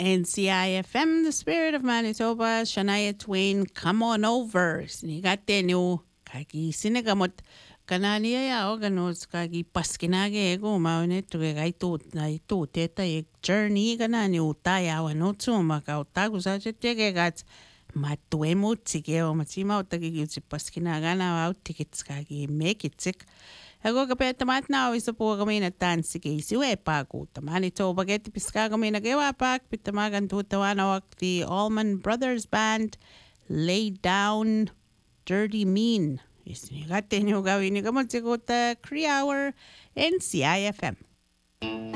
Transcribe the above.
NCIFM, the spirit of Manitoba, Shania Twain, come on over. Sinigate niyo, kagi sinigamot, kananiya yao ganos, kagi paskinage ego, maunet, na ito, teta, journey, kanani, utaya, wanotsu, makautago sa chetegats, matuemo, tigeo, matima, utagi, paskinagana, out tickets, kagi, make it sick. Ako kapit tamat na isa po kami na tansi kay si Wepa ko. Taman ito bagay tipiska kami nagawapak. Pitamagan tutawan awak the Allman Brothers Band. Lay Down Dirty Mean. Isinigatin nyo gawin ni kamot sigota 3 hour NCIFM.